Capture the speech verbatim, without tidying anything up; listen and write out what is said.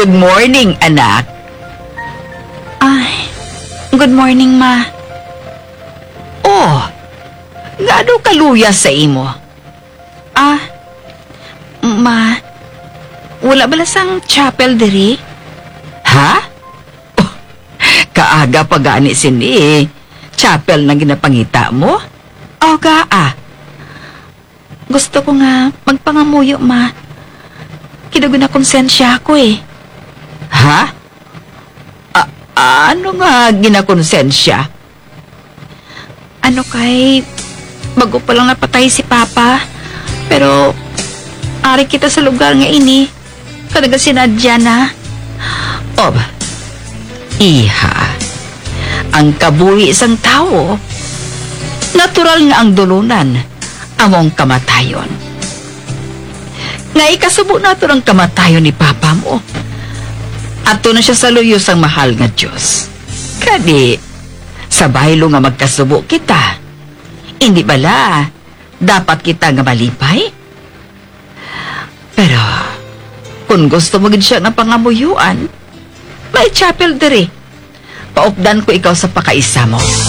Good morning, anak. Ay, good morning, ma. Oh, gaano kaluya sa imo? Ah, ma, wala ba lasang chapel diri? Ha? Oh, kaaga pa gani sini. Chapel na ginapangita mo? O ga, ah. Gusto ko nga magpangamuyo, ma. Kinugo na konsensya ako eh. Ha? A- ano nga ginakonsensya? Ano kay, bago pa lang napatay si Papa. Pero, ari kita sa lugar nga ini. Kadaga sinadya na. Ob, iha, ang kabuhi isang tao, natural nga ang dulunan, among kamatayon. Nga ikasubo nato ang kamatayon ni Papa mo. Ato na siya sa luyos ang mahal nga Diyos. Kadi, sa baylo nga magkasubo kita. Hindi bala, dapat kita nga malipay? Pero, kung gusto mo gid siya nga pangamuyuan, may chapel diri. Paupdan ko ikaw sa pakaisa mo.